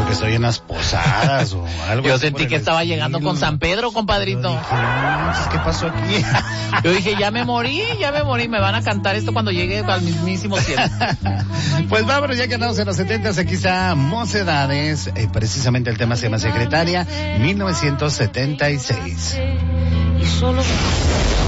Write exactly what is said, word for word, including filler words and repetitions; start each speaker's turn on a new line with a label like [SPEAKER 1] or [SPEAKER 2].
[SPEAKER 1] que estoy en las posadas o algo.
[SPEAKER 2] Yo sentí que estaba estilo. llegando con San Pedro, compadrito.
[SPEAKER 1] Dije, ¿qué pasó aquí?
[SPEAKER 2] Yo dije, ya me morí, ya me morí, me van a cantar esto cuando llegue al mismísimo cielo.
[SPEAKER 1] Pues vámonos, ya que andamos en los setentas, aquí está Mocedades, eh, precisamente el tema se llama Secretaria, mil novecientos setenta y seis. Y solo